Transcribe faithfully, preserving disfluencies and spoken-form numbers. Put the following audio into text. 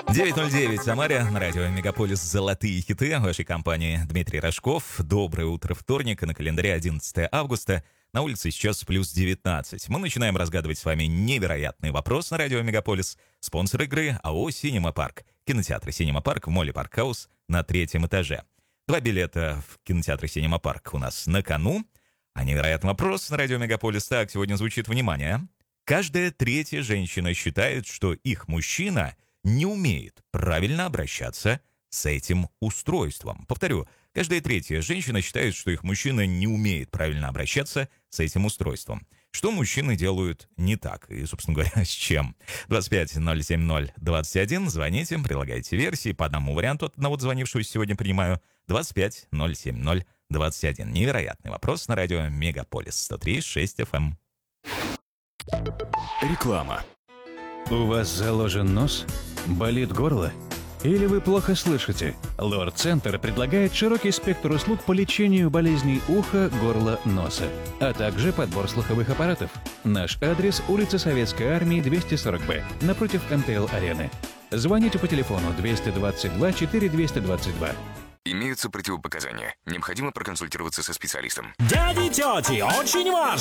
девять ноль девять в Самаре, на радио «Мегаполис» «Золотые хиты» вашей компании Дмитрий Рожков. Доброе утро, вторник, на календаре одиннадцатое августа. На улице сейчас плюс девятнадцать. Мы начинаем разгадывать с вами невероятный вопрос на радио «Мегаполис». Спонсор игры АО «Синема Парк». Кинотеатр «Синема Парк» в молле «Парк Хаус» на третьем этаже. Два билета в кинотеатр «Синема Парк» у нас на кону. А невероятный вопрос на радио «Мегаполис» так сегодня звучит, внимание. Каждая третья женщина считает, что их мужчина не умеет правильно обращаться с этим устройством. Повторю, каждая третья женщина считает, что их мужчина не умеет правильно обращаться с этим устройством. Что мужчины делают не так? И, собственно говоря, с чем? двадцать пять ноль семь ноль двадцать один. Звоните, предлагайте версии. По одному варианту от одного звонившего сегодня принимаю. двадцать пять ноль семь ноль двадцать один. Невероятный вопрос на радио «Мегаполис» сто три и шесть эф эм. Реклама. У вас заложен нос? Болит горло? Или вы плохо слышите? Лор-центр предлагает широкий спектр услуг по лечению болезней уха, горла, носа, а также подбор слуховых аппаратов. Наш адрес – улица Советской Армии, двести сорок бэ, напротив эм тэ эл-арены. Звоните по телефону двести двадцать два четыре двести двадцать два. Имеются противопоказания. Необходимо проконсультироваться со специалистом. Дяди, тети, очень важно!